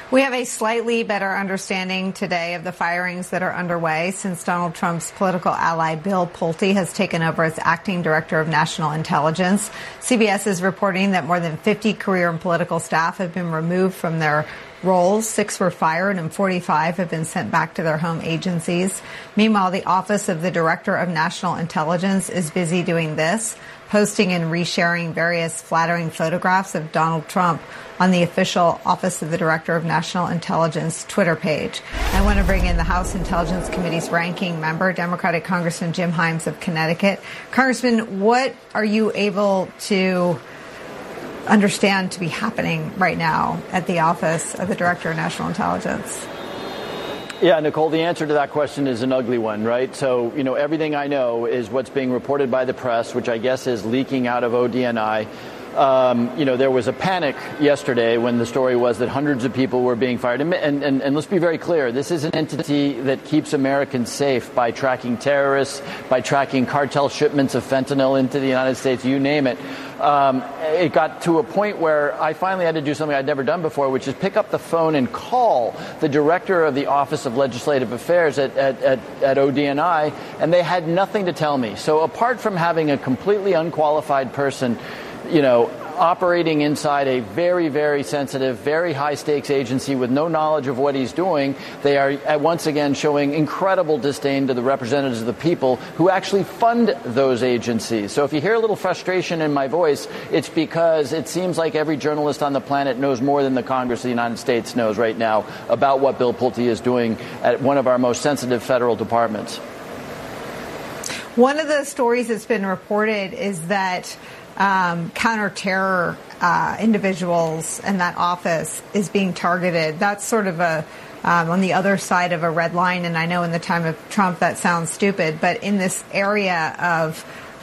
We have a slightly better understanding today of the firings that are underway since Donald Trump's political ally Bill Pulte has taken over as acting director of national intelligence. CBS is reporting that more than 50 career and political staff have been removed from their roles. 6 were fired and 45 have been sent back to their home agencies. Meanwhile, the Office of the Director of National Intelligence is busy doing this, posting and resharing various flattering photographs of Donald Trump on the official Office of the Director of National Intelligence Twitter page. I want to bring in the House Intelligence Committee's ranking member, Democratic Congressman Jim Himes of Connecticut. Congressman, what are you able to understand to be happening right now at the Office of the Director of National Intelligence? Yeah, Nicole, the answer to that question is an ugly one, right? So, everything I know is what's being reported by the press, which I guess is leaking out of ODNI. There was a panic yesterday when the story was that hundreds of people were being fired. And let's be very clear, this is an entity that keeps Americans safe by tracking terrorists, by tracking cartel shipments of fentanyl into the United States, you name it. It got to a point where I finally had to do something I'd never done before, which is pick up the phone and call the director of the Office of Legislative Affairs at ODNI, and they had nothing to tell me. So apart from having a completely unqualified person, operating inside a very, very sensitive, very high-stakes agency with no knowledge of what he's doing, they are once again showing incredible disdain to the representatives of the people who actually fund those agencies. So if you hear a little frustration in my voice, it's because it seems like every journalist on the planet knows more than the Congress of the United States knows right now about what Bill Pulte is doing at one of our most sensitive federal departments. One of the stories that's been reported is that counter-terror individuals in that office is being targeted. That's sort of on the other side of a red line, and I know in the time of Trump that sounds stupid, but in this area of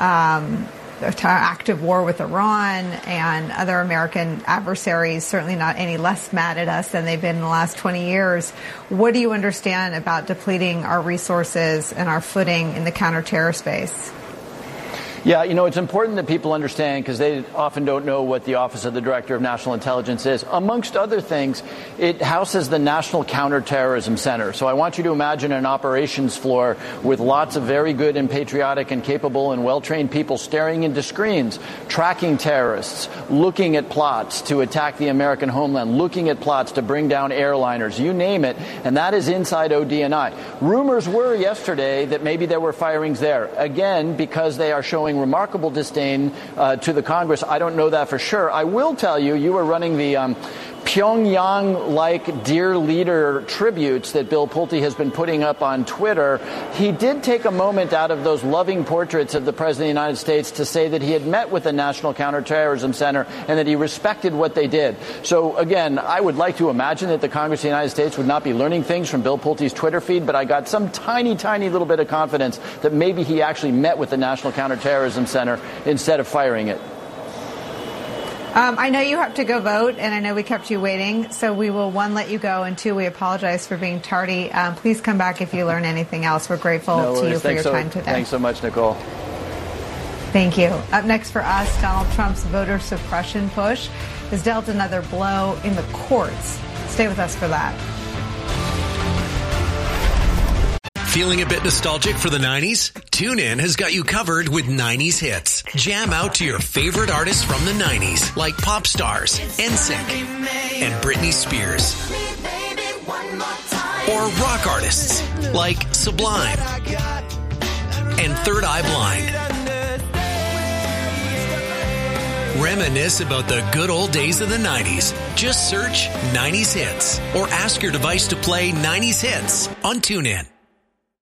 active war with Iran and other American adversaries, certainly not any less mad at us than they've been in the last 20 years. What do you understand about depleting our resources and our footing in the counter-terror space? Yeah, it's important that people understand, because they often don't know what the Office of the Director of National Intelligence is. Amongst other things, it houses the National Counterterrorism Center. So I want you to imagine an operations floor with lots of very good and patriotic and capable and well-trained people staring into screens, tracking terrorists, looking at plots to attack the American homeland, looking at plots to bring down airliners, you name it, and that is inside ODNI. Rumors were yesterday that maybe there were firings there. Again, because they are showing remarkable disdain to the Congress. I don't know that for sure. I will tell you, you were running the Pyongyang-like dear leader tributes that Bill Pulte has been putting up on Twitter. He did take a moment out of those loving portraits of the President of the United States to say that he had met with the National Counterterrorism Center and that he respected what they did. So, again, I would like to imagine that the Congress of the United States would not be learning things from Bill Pulte's Twitter feed, but I got some tiny, tiny little bit of confidence that maybe he actually met with the National Counterterrorism Center instead of firing it. I know you have to go vote, and I know we kept you waiting, so we will, 1, let you go, and 2, we apologize for being tardy. Please come back if you learn anything else. We're grateful to you for your time today. Thanks so much, Nicole. Thank you. Up next for us, Donald Trump's voter suppression push has dealt another blow in the courts. Stay with us for that. Feeling a bit nostalgic for the 90s? TuneIn has got you covered with 90s hits. Jam out to your favorite artists from the 90s, like pop stars, NSYNC, and Britney Spears. Or rock artists, like Sublime and Third Eye Blind. Reminisce about the good old days of the 90s. Just search 90s hits or ask your device to play 90s hits on TuneIn.